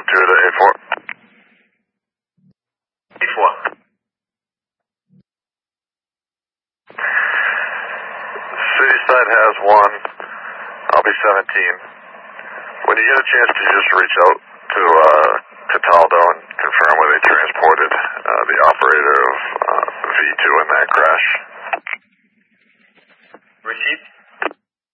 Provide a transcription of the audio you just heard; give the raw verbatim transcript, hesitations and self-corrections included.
two to A four. A four. City side has one. I'll be seventeen. When you get a chance, can you just reach out to uh, to Taldo and confirm where they transported uh, the operator of uh, V two in that crash?